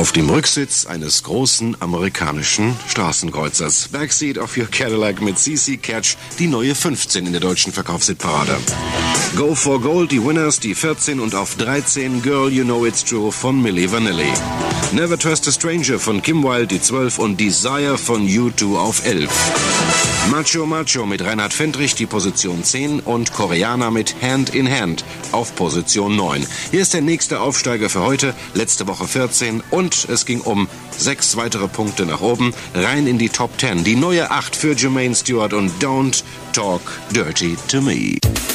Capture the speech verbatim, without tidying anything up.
auf dem Rücksitz eines großen amerikanischen Straßenkreuzers. Backseat of Your Cadillac mit C C Catch, die neue fünfzehn in der deutschen Verkaufshitparade. Go for Gold, die Winners, die vierzehn und auf dreizehn Girl You Know It's True von Milli Vanilli. Never Trust a Stranger von Kim Wilde, die zwölf und Desire von U zwei auf elf. Macho Macho mit Reinhard Fendrich, die Position zehn und Koreaner mit Hand in Hand auf Position neun. Hier ist der nächste Aufsteiger für heute, letzte Woche vierzehn und es ging um sechs weitere Punkte nach oben, rein in die Top zehn. Die neue acht für Jermaine Stewart und Don't Talk Dirty to Me.